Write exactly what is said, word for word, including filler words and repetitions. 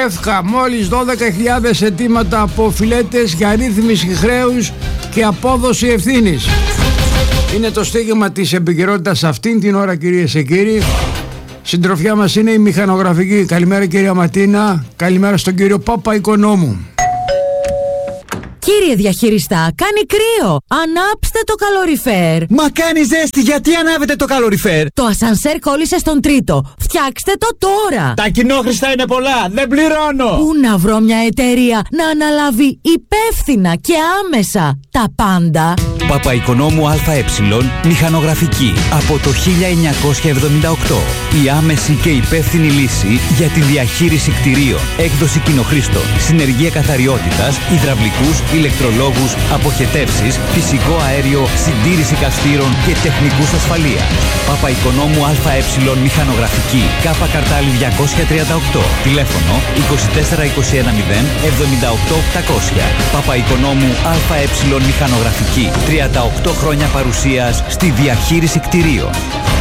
ΕΦΧΑ, μόλις δώδεκα χιλιάδες αιτήματα από οφειλέτες για ρύθμιση χρέους και απόδοση ευθύνης. Είναι το στίγμα της επικαιρότητας αυτήν την ώρα, κυρίες και κύριοι. Συντροφιά μας είναι η μηχανογραφική. Καλημέρα κυρία Ματίνα, καλημέρα στον κύριο Παπαϊκονόμου. Κύριε διαχειριστά, κάνει κρύο. Ανάψτε το καλοριφέρ. Μα κάνει ζέστη, γιατί ανάβετε το καλοριφέρ? Το ασανσέρ κόλλησε στον τρίτο. Φτιάξτε το τώρα. Τα κοινόχρηστα είναι πολλά, δεν πληρώνω. Πού να βρω μια εταιρεία να αναλάβει υπεύθυνα και άμεσα τα πάντα? Παπαϊκονόμου ΑΕ, μηχανογραφική. Από το χίλια εννιακόσια εβδομήντα οκτώ. Η άμεση και υπεύθυνη λύση για τη διαχείριση κτηρίων. Έκδοση κοινοχρήστων. Συνεργεία καθαριότητας, υδραυλικούς, ηλεκτρολόγους, αποχετεύσεις, φυσικό αέριο, συντήρηση καυστήρων και τεχνικούς ασφαλείας. Παπαϊκονόμου ΑΕ, μηχανογραφική. Κάπα Καρτάλη διακόσια τριάντα οκτώ. Τηλέφωνο είκοσι τέσσερα είκοσι ένα μηδέν εβδομήντα οκτώ οκτακόσια. Παπαϊκονόμου ΑΕ, μηχανογραφική. τριάντα οκτώ χρόνια παρουσίας στη διαχείριση κτηρίων.